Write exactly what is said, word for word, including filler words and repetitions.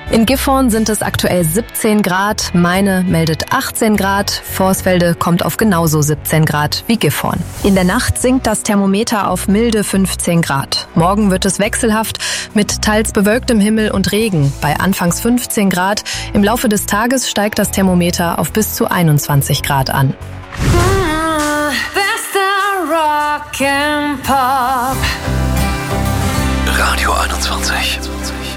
In Gifhorn sind es aktuell siebzehn Grad, Meine meldet achtzehn Grad, Vorsfelde kommt auf genauso siebzehn Grad wie Gifhorn. In der Nacht sinkt das Thermometer auf milde fünfzehn Grad. Morgen wird es wechselhaft mit teils bewölktem Himmel und Regen bei anfangs fünfzehn Grad. Im Laufe des Tages steigt das Thermometer auf bis zu einundzwanzig Grad an. Mm, bester Rock and Pop. Radio einundzwanzig.